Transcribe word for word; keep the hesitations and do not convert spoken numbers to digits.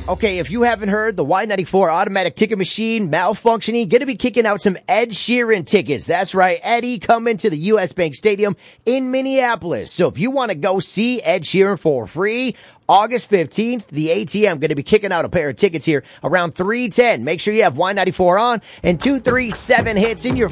Okay, if you haven't heard, the Y ninety-four automatic ticket machine malfunctioning, gonna be kicking out some Ed Sheeran tickets. That's right, Eddie coming to the U S Bank Stadium in Minneapolis. So if you want to go see Ed Sheeran for free, August fifteenth, the A T M going to be kicking out a pair of tickets here around three ten. Make sure you have Y ninety-four on and two three seven hits in your